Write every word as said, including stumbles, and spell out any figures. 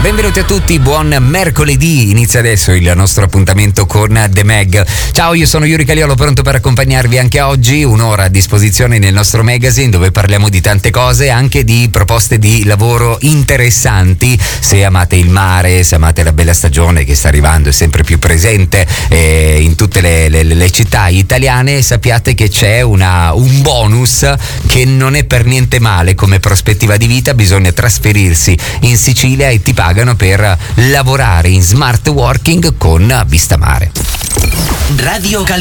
benvenuti a tutti, buon mercoledì, inizia adesso il nostro appuntamento con The Mag. Ciao, io sono Yuri Caliolo, pronto per accompagnarvi anche oggi, un'ora a disposizione nel nostro magazine dove parliamo di tante cose, anche di proposte di lavoro interessanti. Se amate il mare, se amate la bella stagione che sta arrivando, è sempre più presente eh, in tutte le, le, le città italiane, sappiate che c'è una, un bonus che non è per niente male come prospettiva di vita. Bisogna trasferirsi in Sicilia e ti pagano per lavorare in smart working con vista mare. Radio Cal-